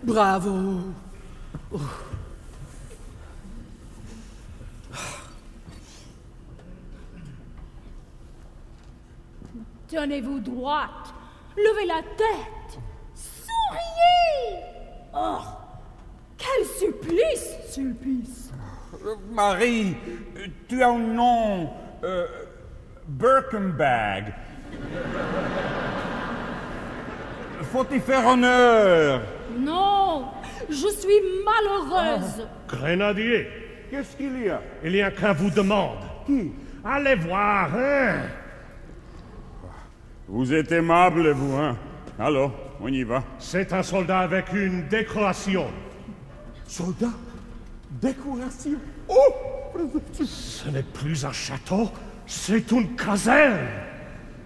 Bravo. Oh. Tenez-vous droite, levez la tête, souriez. Oh, quel supplice, Sulpice. Marie, tu as un nom... Birkenbag. Faut y faire honneur. Non, je suis malheureuse. Grenadier, Qu'est-ce qu'il y a? il y a qu'un vous demande. Qui? Allez voir, hein? Vous êtes aimable, vous, hein? Alors, on y va. C'est un soldat avec une décoration. Soldat? Décoration? Oh! Ce n'est plus un château, c'est une caserne.